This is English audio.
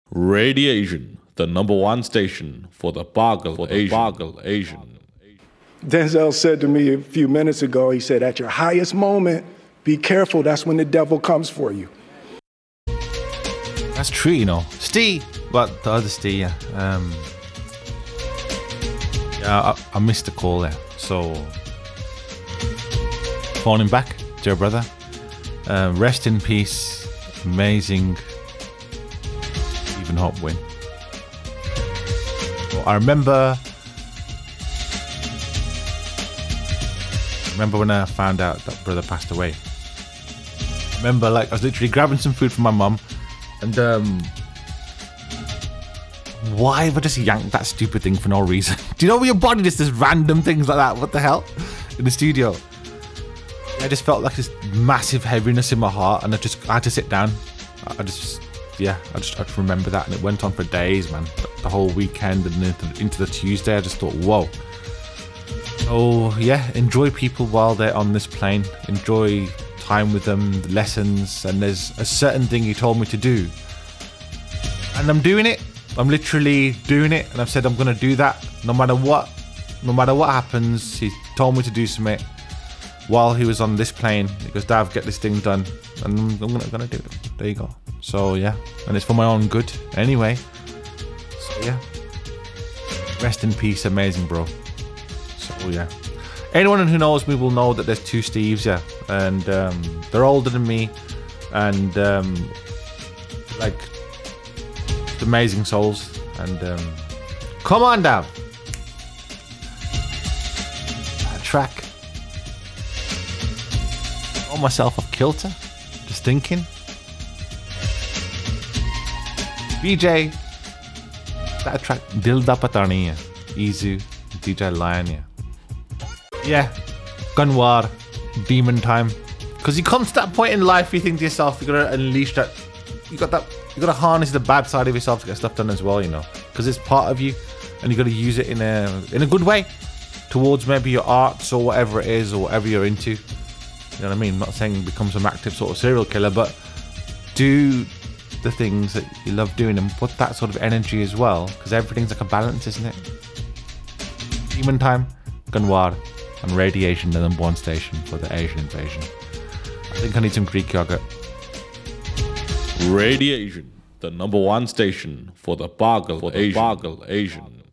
Radiation, the number one station for the Boggle Asian. Denzel said to me a few minutes ago, he said, at your highest moment, be careful, that's when the devil comes for you. That's true, you know. Steve, but the other Steve, I missed the call there. So, phoning back, dear brother. Rest in peace. Amazing Stephen Hope win. Well, I remember when I found out that brother passed away. I was literally grabbing some food from my mum, and why have I just yanked that stupid thing for no reason? Do you know when your body just does random things like that? What the hell? In the studio. I just felt like this massive heaviness in my heart, and I had to sit down. I just remember that, and it went on for days, man. The whole weekend and into the Tuesday, I just thought, whoa. So yeah, enjoy people while they're on this plane. Enjoy time with them, the lessons, and there's a certain thing he told me to do, and I'm doing it. I'm literally doing it, and I've said I'm going to do that no matter what happens. He told me to do something while he was on this plane. He goes, Dav, get this thing done, and I'm gonna do it. There you go. So yeah, and it's for my own good anyway. So yeah, rest in peace, amazing bro. So yeah, anyone who knows me will know that there's two Steves, yeah, and they're older than me, and like amazing souls. And come on, Dav, that track. Got myself off kilter, just thinking. BJ, that track Dil Da Pata Nahi Hai, Izu, DJ Lion, yeah, Gunwar, Demon Time. Because you come to that point in life, you think to yourself, you gotta unleash that. You gotta harness the bad side of yourself to get stuff done as well, you know. Because it's part of you, and you gotta use it in a good way towards maybe your arts or whatever it is, or whatever you're into. You know what I mean? I'm not saying become some active sort of serial killer, but do the things that you love doing and put that sort of energy as well, because everything's like a balance, isn't it? Demon Time, Gunwar, and Radiation, the number one station for the Asian invasion. I think I need some Greek yogurt. Radiation, the number one station for the Boggle Asian.